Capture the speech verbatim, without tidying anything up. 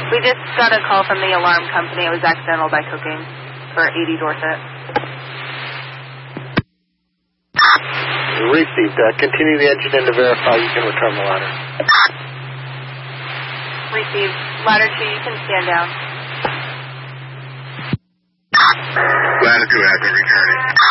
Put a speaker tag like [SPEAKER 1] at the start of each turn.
[SPEAKER 1] We just got a call from the alarm company. It was accidental by cooking for eighty Dorset.
[SPEAKER 2] Received. Uh, continue the engine in to verify you can return the ladder.
[SPEAKER 1] Received. Ladder two, you can stand down.
[SPEAKER 3] Ladder two has been returning.